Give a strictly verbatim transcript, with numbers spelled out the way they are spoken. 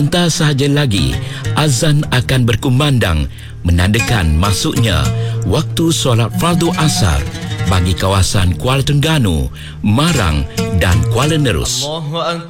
Entah sahaja lagi, azan akan berkumandang menandakan masuknya waktu solat fardu asar bagi kawasan Kuala Terengganu, Marang dan Kuala Nerus.